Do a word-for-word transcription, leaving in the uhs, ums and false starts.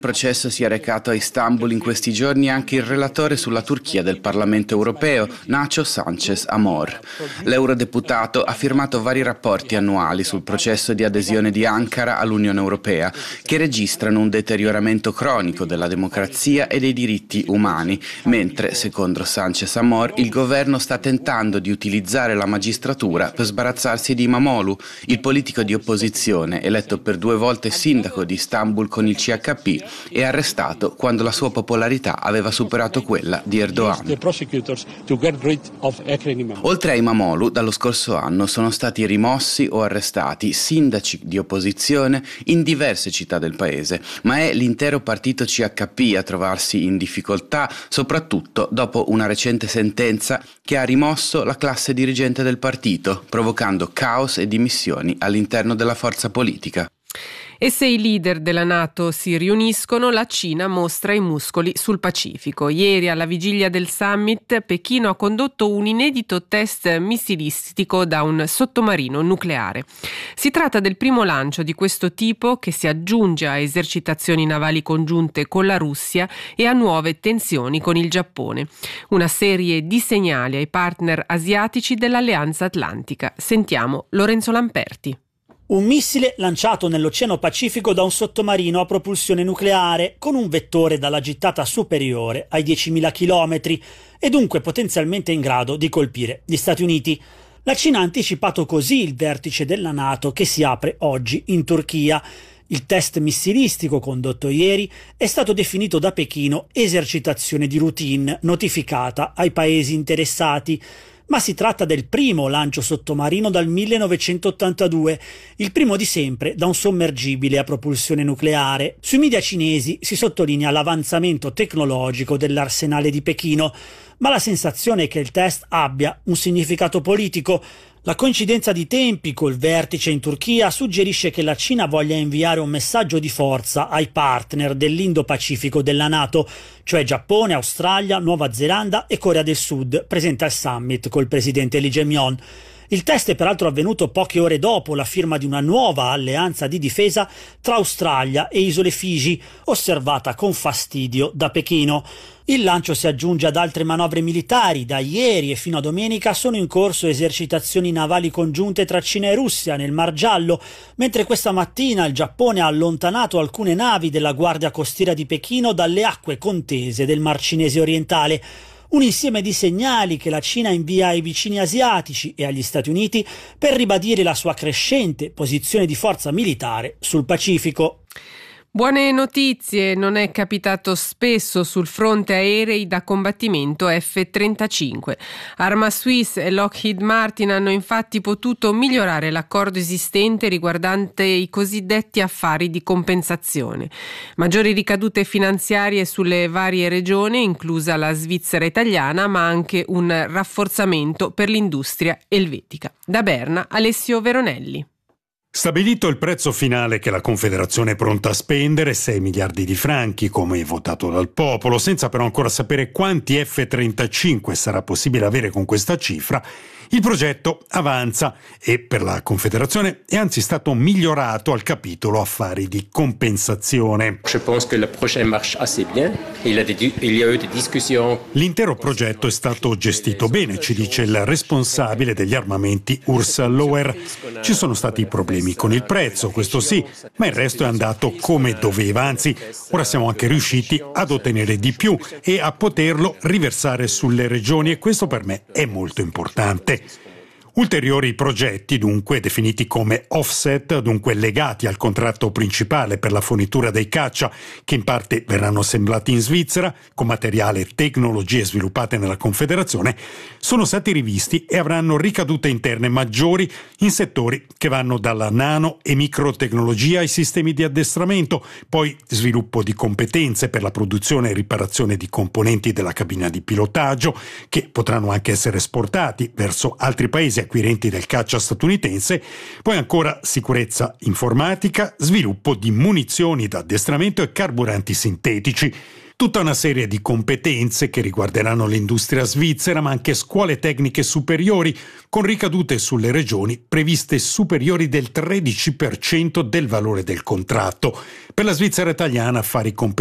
Il processo si è recato a Istanbul in questi giorni anche il relatore sulla Turchia del Parlamento europeo, Nacho Sanchez Amor. L'eurodeputato ha firmato vari rapporti annuali sul processo di adesione di Ankara all'Unione Europea, che registrano un deterioramento cronico della democrazia e dei diritti umani, mentre, secondo Sanchez Amor, il governo sta tentando di utilizzare la magistratura per sbarazzarsi di Imamoglu, il politico di opposizione, eletto per due volte sindaco di Istanbul con il C H P, e arrestato quando la sua popolarità aveva superato quella di Erdogan. Oltre a Imamoglu, dallo scorso anno sono stati rimossi o arrestati sindaci di opposizione in diverse città del paese, ma è l'intero partito C H P a trovarsi in difficoltà, soprattutto dopo una recente sentenza che ha rimosso la classe dirigente del partito, provocando caos e dimissioni all'interno della forza politica. E se i leader della NATO si riuniscono, la Cina mostra i muscoli sul Pacifico. Ieri, alla vigilia del summit, Pechino ha condotto un inedito test missilistico da un sottomarino nucleare. Si tratta del primo lancio di questo tipo che si aggiunge a esercitazioni navali congiunte con la Russia e a nuove tensioni con il Giappone. Una serie di segnali ai partner asiatici dell'Alleanza Atlantica. Sentiamo Lorenzo Lamperti. Un missile lanciato nell'Oceano Pacifico da un sottomarino a propulsione nucleare con un vettore dalla gittata superiore ai diecimila chilometri e dunque potenzialmente in grado di colpire gli Stati Uniti. La Cina ha anticipato così il vertice della NATO che si apre oggi in Turchia. Il test missilistico condotto ieri è stato definito da Pechino esercitazione di routine notificata ai paesi interessati. Ma si tratta del primo lancio sottomarino dal millenovecentottantadue, il primo di sempre da un sommergibile a propulsione nucleare. Sui media cinesi si sottolinea l'avanzamento tecnologico dell'arsenale di Pechino, ma la sensazione è che il test abbia un significato politico. La coincidenza di tempi col vertice in Turchia suggerisce che la Cina voglia inviare un messaggio di forza ai partner dell'Indo-Pacifico della NATO, cioè Giappone, Australia, Nuova Zelanda e Corea del Sud, presente al summit col presidente Lee Jae-myung. Il test è peraltro avvenuto poche ore dopo la firma di una nuova alleanza di difesa tra Australia e Isole Fiji, osservata con fastidio da Pechino. Il lancio si aggiunge ad altre manovre militari. Da ieri e fino a domenica sono in corso esercitazioni navali congiunte tra Cina e Russia nel Mar Giallo, mentre questa mattina il Giappone ha allontanato alcune navi della Guardia Costiera di Pechino dalle acque contese del Mar Cinese orientale. Un insieme di segnali che la Cina invia ai vicini asiatici e agli Stati Uniti per ribadire la sua crescente posizione di forza militare sul Pacifico. Buone notizie, non è capitato spesso sul fronte aerei da combattimento F trentacinque. Arma Swiss e Lockheed Martin hanno infatti potuto migliorare l'accordo esistente riguardante i cosiddetti affari di compensazione. Maggiori ricadute finanziarie sulle varie regioni, inclusa la Svizzera italiana, ma anche un rafforzamento per l'industria elvetica. Da Berna, Alessio Veronelli. Stabilito il prezzo finale che la Confederazione è pronta a spendere, sei miliardi di franchi, come votato dal popolo, senza però ancora sapere quanti F trentacinque sarà possibile avere con questa cifra, il progetto avanza e per la Confederazione è anzi stato migliorato al capitolo affari di compensazione. L'intero progetto è stato gestito bene, ci dice il responsabile degli armamenti Urs Loher. Ci sono stati problemi con il prezzo, questo sì, ma il resto è andato come doveva, anzi ora siamo anche riusciti ad ottenere di più e a poterlo riversare sulle regioni e questo per me è molto importante. Ulteriori progetti, dunque, definiti come offset, dunque legati al contratto principale per la fornitura dei caccia, che in parte verranno assemblati in Svizzera, con materiale e tecnologie sviluppate nella Confederazione, sono stati rivisti e avranno ricadute interne maggiori in settori che vanno dalla nano e microtecnologia ai sistemi di addestramento, poi sviluppo di competenze per la produzione e riparazione di componenti della cabina di pilotaggio, che potranno anche essere esportati verso altri paesi acquirenti del caccia statunitense, poi ancora sicurezza informatica, sviluppo di munizioni da addestramento e carburanti sintetici. Tutta una serie di competenze che riguarderanno l'industria svizzera, ma anche scuole tecniche superiori, con ricadute sulle regioni previste superiori del tredici per cento del valore del contratto. Per la Svizzera italiana, fare i competenti